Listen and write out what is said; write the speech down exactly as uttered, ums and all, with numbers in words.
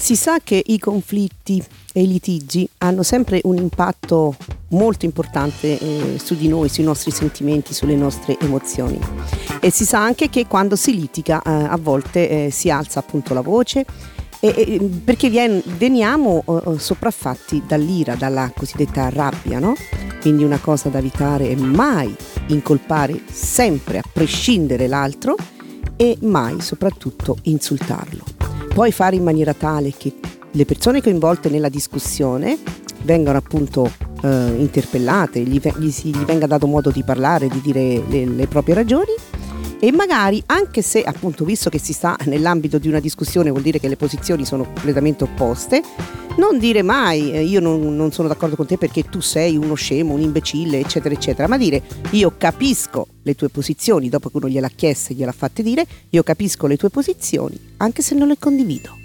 Si sa che i conflitti e i litigi hanno sempre un impatto molto importante eh, su di noi, sui nostri sentimenti, sulle nostre emozioni. E si sa anche che quando si litiga eh, a volte eh, si alza appunto la voce e, e, perché vien, veniamo eh, sopraffatti dall'ira, dalla cosiddetta rabbia, no? Quindi una cosa da evitare è mai incolpare sempre, a prescindere, l'altro e mai soprattutto insultarlo. Puoi fare in maniera tale che le persone coinvolte nella discussione vengano appunto eh, interpellate, gli, gli, gli venga dato modo di parlare, di dire le, le proprie ragioni e magari, anche se appunto visto che si sta nell'ambito di una discussione vuol dire che le posizioni sono completamente opposte, non dire mai eh, io non, non sono d'accordo con te perché tu sei uno scemo, un imbecille, eccetera eccetera, ma dire io capisco le tue posizioni, dopo che uno gliel'ha chieste e gliel'ha fatte dire, io capisco le tue posizioni anche se non le condivido.